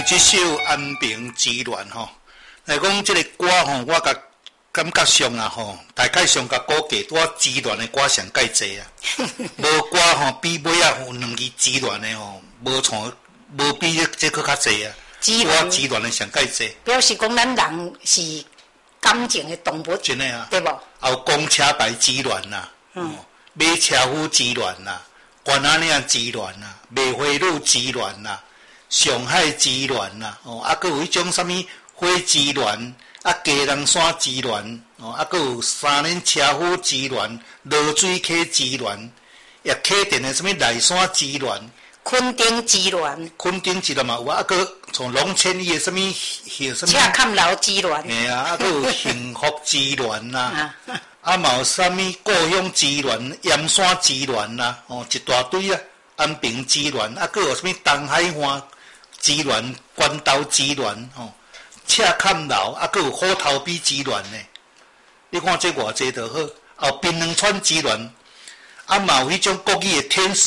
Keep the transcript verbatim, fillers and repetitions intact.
这首《安平之恋》吼，来讲这个歌吼，我甲感觉上啊吼，大概上甲估计我之恋的歌上介济啊。无歌吼比尾啊有两支之恋的吼，无像无比这个较济啊。我之恋的上介济。 表示讲咱人是感情的动物， 真的啊， 对无？ 还有公车牌之恋呐，嗯，马车夫之恋呐，关仔岭之恋呐，梅花鹿之恋呐。上海之恋啦，哦，啊，佮有迄种啥物花之恋，啊，鸡人山之恋，哦，啊，佮有三轮车夫之恋，落水溪之恋，也溪电的啥物内山之恋， 昆丁之恋， 昆丁之恋嘛有啊，啊，佮从龙千里的啥物叫啥物？ 赤坎楼之恋， 嘿啊，啊，佮有幸福之恋啦，啊，嘛有啥物故乡之恋、盐山之恋啦，哦，一大堆啊，安平之恋，啊，佮有啥物东海岸。之恋、关岛之恋，吼，赤坎楼，啊，佮有虎头埤之恋呢。你看这偌济就好，还有槟榔川之恋，啊，嘛有迄种国语的天使。